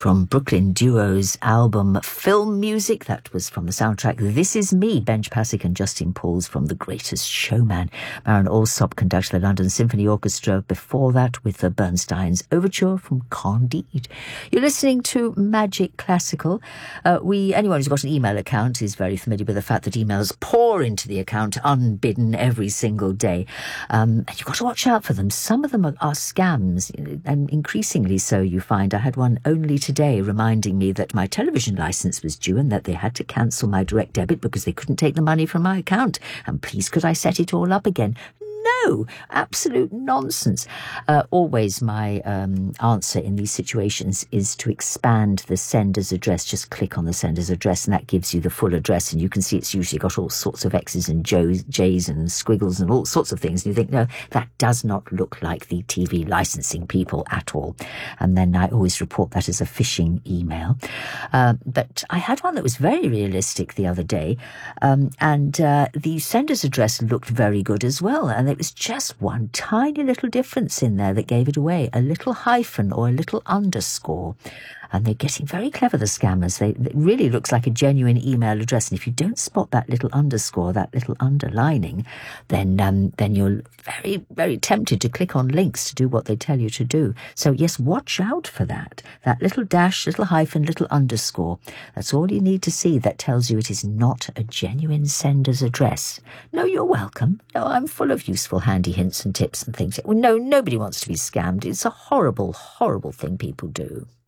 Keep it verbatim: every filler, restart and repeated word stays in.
from Brooklyn Duo's album Film Music. That was from the soundtrack This Is Me. Benj Pasek and Justin Pauls from The Greatest Showman. Marin Alsop conducted the London Symphony Orchestra before that with the Bernstein's Overture from Candide. You're listening to Magic Classical. Uh, we anyone who's got an email account is very familiar with the fact that emails pour into the account unbidden every single day. Um, and you've got to watch out for them. Some of them are, are scams, and increasingly so, you find. I had one only today reminding me that my television license was due and that they had to cancel my direct debit because they couldn't take the money from my account. And please, could I set it all up again? No, absolute nonsense. Uh, always my um, answer in these situations is to expand the sender's address. Just click on the sender's address and that gives you the full address, and you can see it's usually got all sorts of X's and J's and squiggles and all sorts of things. And you think, no, that does not look like the T V licensing people at all. And then I always report that as a phishing email. Uh, but I had one that was very realistic the other day, um, and uh, the sender's address looked very good as well. And it was just one tiny little difference in there that gave it away, a little hyphen or a little underscore. And they're getting very clever, the scammers. They, it really looks like a genuine email address. And if you don't spot that little underscore, that little underlining, then um, then you're very, very tempted to click on links to do what they tell you to do. So yes, watch out for that. That little dash, little hyphen, little underscore. That's all you need to see. That tells you it is not a genuine sender's address. No, you're welcome. No, I'm full of useful, handy hints and tips and things. No, nobody wants to be scammed. It's a horrible, horrible thing people do.